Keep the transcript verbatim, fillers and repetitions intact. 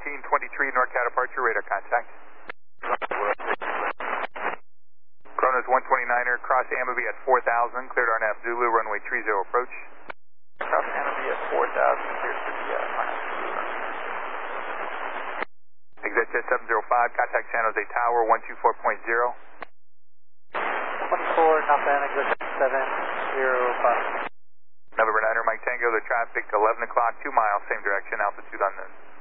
fourteen twenty-three, NorCal departure, radar contact. Kronos one twenty-niner, cross Amity at four thousand, cleared R N A V Zulu, runway three zero approach. Cross Amity at four thousand, cleared for the uh, R N A V Zulu. ExitJet seven zero five, contact San Jose Tower, one two four point zero. twenty-four, nothing, ExitJet seven zero five. November niner, Mike Tango, the traffic eleven o'clock, two miles, same direction, altitude unknown.